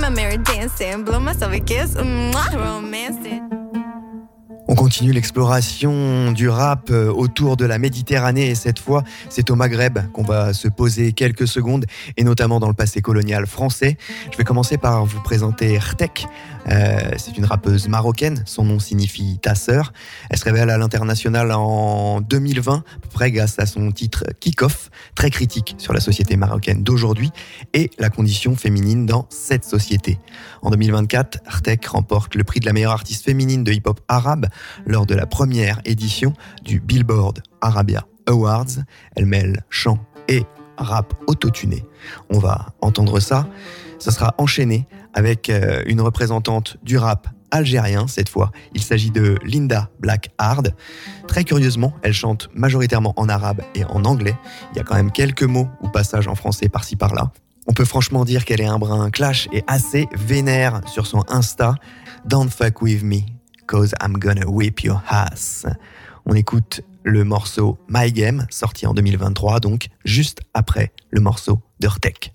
my mirror dancing. Blow myself a kiss, romancing. On continue l'exploration du rap autour de la Méditerranée et cette fois, c'est au Maghreb qu'on va se poser quelques secondes et notamment dans le passé colonial français. Je vais commencer par vous présenter Rtek. C'est une rappeuse marocaine, son nom signifie ta sœur. Elle se révèle à l'international en 2020, à peu près grâce à son titre Kick-Off, très critique sur la société marocaine d'aujourd'hui et la condition féminine dans cette société. En 2024, Rtek remporte le prix de la meilleure artiste féminine de hip-hop arabe lors de la première édition du Billboard Arabia Awards. Elle mêle chant et rap autotuné. On va entendre ça. Ça sera enchaîné avec une représentante du rap algérien cette fois. Il s'agit de Linda Black-Hard. Très curieusement, elle chante majoritairement en arabe et en anglais. Il y a quand même quelques mots ou passages en français par-ci par-là. On peut franchement dire qu'elle est un brin clash et assez vénère sur son Insta. Don't fuck with me, cause I'm gonna whip your ass. On écoute le morceau My Game, sorti en 2023, donc juste après le morceau de Rtek.